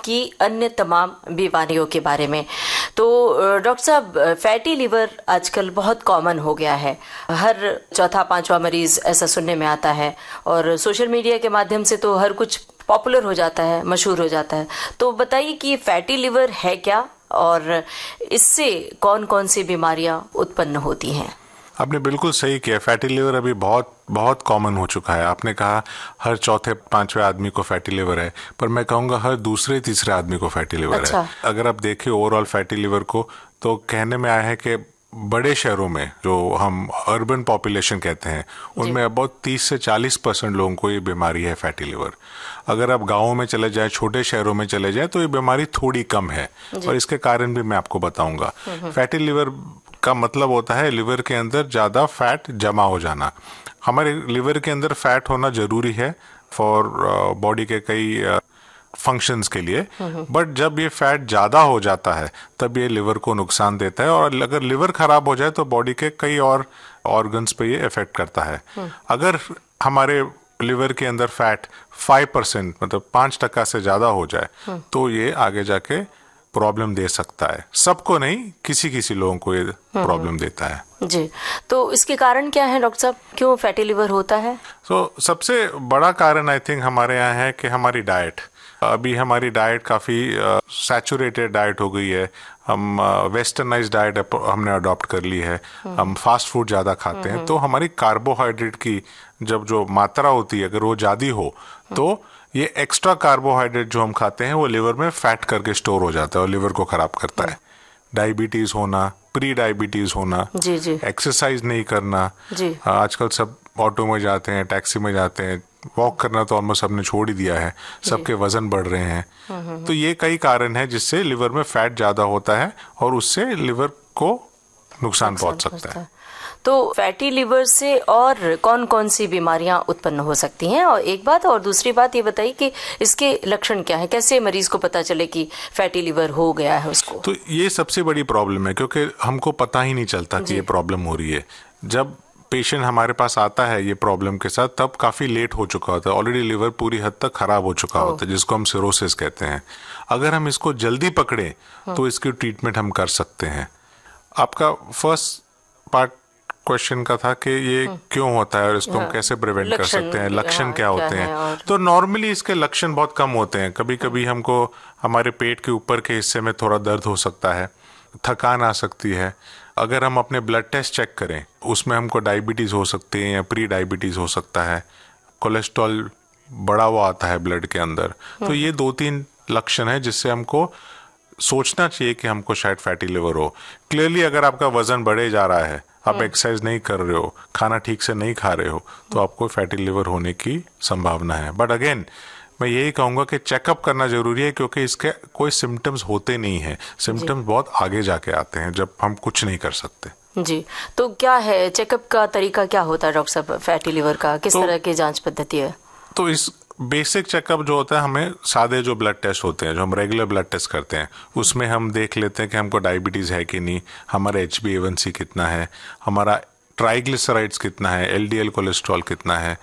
की अन्य तमाम बीमारियों के बारे में। तो डॉक्टर साहब, फैटी लिवर आजकल बहुत कॉमन हो गया है, हर चौथा पांचवा मरीज ऐसा सुनने में आता है, और सोशल मीडिया के माध्यम से तो हर कुछ पॉपुलर हो जाता है, मशहूर हो जाता है। तो बताइए कि फैटी लिवर है क्या, और इससे कौन कौन सी बीमारियां उत्पन्न होती हैं? आपने बिल्कुल सही किया। फैटी लिवर अभी बहुत बहुत कॉमन हो चुका है। आपने कहा हर चौथे पांचवें आदमी को फैटी लिवर है, पर मैं कहूँगा हर दूसरे तीसरे आदमी को फैटी लिवर है। अगर आप देखिए ओवरऑल फैटी लिवर को, तो कहने में आया है कि बड़े शहरों में, जो हम अर्बन पॉपुलेशन कहते हैं, उनमें अबाउट 30 से 40% लोगों को ये बीमारी है फैटी लिवर। अगर आप गाँवों में चले जाएं, छोटे शहरों में चले जाएं, तो ये बीमारी थोड़ी कम है, और इसके कारण भी मैं आपको बताऊंगा। फैटी लिवर का मतलब होता है लिवर के अंदर ज़्यादा फैट जमा हो जाना। हमारे लिवर के अंदर फैट होना ज़रूरी है फॉर बॉडी के कई फंक्शंस के लिए, बट जब ये फैट ज़्यादा हो जाता है तब ये लिवर को नुकसान देता है, और अगर लिवर ख़राब हो जाए तो बॉडी के कई और ऑर्गन्स पे ये इफेक्ट करता है। अगर हमारे लिवर के अंदर फैट 5% मतलब 5% से ज़्यादा हो जाए तो ये आगे जाके प्रॉब्लम दे सकता है। सबको नहीं, किसी किसी लोगों को ये प्रॉब्लम देता है जी। तो इसके कारण क्या है डॉक्टर साहब, क्यों फैटी लिवर होता है? सबसे बड़ा कारण आई थिंक हमारे यहाँ है कि हमारी डाइट, अभी हमारी डाइट काफ़ी सैचुरेटेड डाइट हो गई है। हम वेस्टर्नाइज डाइट हमने अडॉप्ट कर ली है। हम फास्ट फूड ज़्यादा खाते हैं, तो हमारी कार्बोहाइड्रेट की जब जो मात्रा होती है अगर वो ज़्यादा हो तो ये एक्स्ट्रा कार्बोहाइड्रेट जो हम खाते हैं वो लिवर में फैट करके स्टोर हो जाता है और लिवर को खराब करता है। डायबिटीज होना, प्री डायबिटीज होना, जी। एक्सरसाइज नहीं करना, जी। आजकल सब ऑटो में जाते हैं, टैक्सी में जाते हैं, वॉक करना तो ऑलमोस्ट सबने छोड़ ही दिया है, सबके वजन बढ़ रहे हैं। तो ये कई कारण है जिससे लिवर में फैट ज्यादा होता है और उससे लिवर को नुकसान पहुंच सकता है। तो फैटी लिवर से और कौन कौन सी बीमारियां उत्पन्न हो सकती हैं, और एक बात, और दूसरी बात ये बताइए कि इसके लक्षण क्या है, कैसे मरीज को पता चले कि फैटी लिवर हो गया है उसको? तो ये सबसे बड़ी प्रॉब्लम है, क्योंकि हमको पता ही नहीं चलता कि ये प्रॉब्लम हो रही है। जब पेशेंट हमारे पास आता है ये प्रॉब्लम के साथ, तब काफ़ी लेट हो चुका होता है, ऑलरेडी लिवर पूरी हद तक खराब हो चुका होता है, जिसको हम सिरोसिस कहते हैं। अगर हम इसको जल्दी पकड़े तो इसकी ट्रीटमेंट हम कर सकते हैं। आपका फर्स्ट पार्ट क्वेश्चन का था कि ये क्यों होता है और इसको हम कैसे प्रिवेंट कर सकते हैं, लक्षण क्या होते हैं। तो नॉर्मली इसके लक्षण बहुत कम होते हैं। कभी कभी हमको हमारे पेट के ऊपर के हिस्से में थोड़ा दर्द हो सकता है, थकान आ सकती है। अगर हम अपने ब्लड टेस्ट चेक करें उसमें हमको डायबिटीज़ हो सकती है या प्री डायबिटीज़ हो सकता है, कोलेस्ट्रॉल बढ़ा हुआ आता है ब्लड के अंदर। तो ये 2-3 लक्षण है जिससे हमको सोचना चाहिए कि हमको शायद फैटी लिवर हो। क्लियरली अगर आपका वजन बढ़े जा रहा है, आप एक्सरसाइज नहीं कर रहे हो, खाना ठीक से नहीं खा रहे हो, तो आपको फैटी लिवर होने की संभावना है। बट अगेन मैं यही कहूँगा कि चेकअप करना जरूरी है, क्योंकि इसके कोई सिम्टम्स होते नहीं हैं। सिम्टम्स बहुत आगे जाके आते हैं जब हम कुछ नहीं कर सकते। जी। तो क्या है चेकअप का तरीका, क्या होता है डॉक्टर साहब फैटी लिवर का, किस तरह की जांच पद्धति है? तो इस बेसिक चेकअप जो होता है, हमें सादे जो ब्लड टेस्ट होते हैं, जो हम रेगुलर ब्लड टेस्ट करते हैं, उसमें हम देख लेते हैं कि हमको डायबिटीज़ है कि नहीं, हमारा HbA1c कितना है, हमारा ट्राइग्लिसराइड्स कितना है, LDL कोलेस्ट्रॉल कितना है,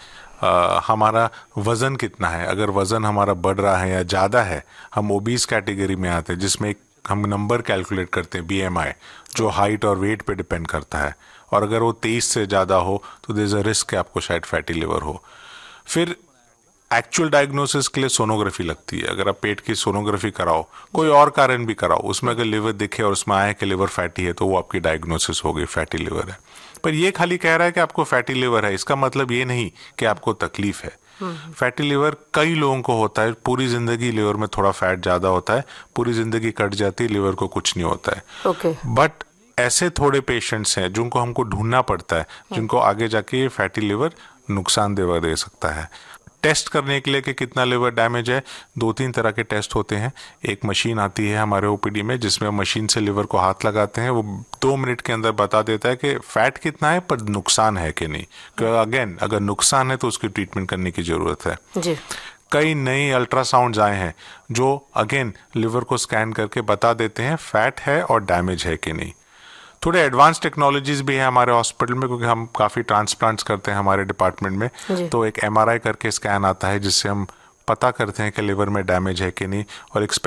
हमारा वज़न कितना है। अगर वज़न हमारा बढ़ रहा है या ज़्यादा है, हम ओबीज कैटेगरी में आते हैं, जिसमें एक हम नंबर कैलकुलेट करते हैं BMI, जो हाइट और वेट पे डिपेंड करता है, और अगर वो 23 से ज़्यादा हो तो देयर इज़ अ रिस्क कि आपको शायद फैटी लिवर हो। फिर एक्चुअल डायग्नोसिस के लिए सोनोग्राफी लगती है। अगर आप पेट की सोनोग्राफी कराओ, कोई और कारण भी कराओ, उसमें अगर लिवर दिखे और उसमें आए कि लिवर फैटी है, तो वो आपकी डायग्नोसिस हो गई, फैटी लिवर है। पर ये खाली कह रहा है कि आपको फैटी लिवर है, इसका मतलब ये नहीं कि आपको तकलीफ है। फैटी लिवर कई लोगों को होता है, पूरी जिंदगी लिवर में थोड़ा फैट ज्यादा होता है, पूरी जिंदगी कट जाती है, लिवर को कुछ नहीं होता है। बट ऐसे थोड़े पेशेंट्स हैं जिनको हमको ढूंढना पड़ता है, जिनको आगे जाके ये फैटी लिवर नुकसानदेह दे सकता है। टेस्ट करने के लिए कि कितना लिवर डैमेज है, 2-3 तरह के टेस्ट होते हैं। एक मशीन आती है हमारे ओपीडी में, जिसमें मशीन से लिवर को हाथ लगाते हैं, वो 2 मिनट के अंदर बता देता है कि फैट कितना है, पर नुकसान है कि नहीं। क्योंकि अगेन अगर नुकसान है तो उसकी ट्रीटमेंट करने की जरूरत है जी। कई नए अल्ट्रासाउंड्स आए हैं जो अगेन लिवर को स्कैन करके बता देते हैं फैट है और डैमेज है कि नहीं। थोड़े एडवांस टेक्नोलॉजीज भी है हमारे हॉस्पिटल में, क्योंकि हम काफ़ी ट्रांसप्लांट्स करते हैं हमारे डिपार्टमेंट में। तो एक MRI करके स्कैन आता है जिससे हम पता करते हैं कि लिवर में डैमेज है कि नहीं, और एक